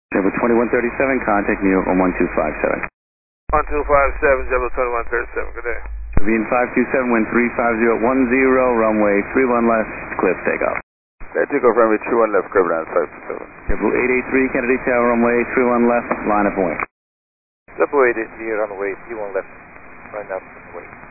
JetBlue 2137, contact New York on 1257. 1257, JetBlue 2137, good day. Tribune 527, wind 35010, runway 31 left, clear for takeoff. Take off runway 31 left, clear down 527. JetBlue 883, Kennedy Tower, runway 31 left, line up and wait. JetBlue 883, runway 31 left, line up and wait.